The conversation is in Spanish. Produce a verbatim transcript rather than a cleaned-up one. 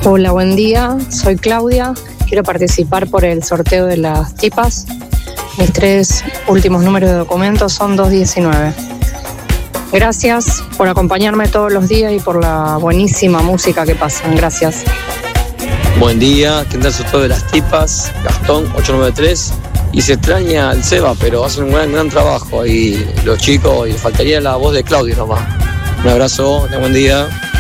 Hola, buen día. Soy Claudia. Quiero participar por el sorteo de las tipas. Mis tres últimos números de documentos son dos diecinueve. Gracias por acompañarme todos los días y por la buenísima música que pasan. Gracias. Buen día, ¿quién da el sorteo de las tipas? Gastón, ocho nueve tres. Y se extraña al Seba, pero hacen un gran, gran trabajo ahí los chicos y faltaría la voz de Claudio nomás. Un abrazo, buen día.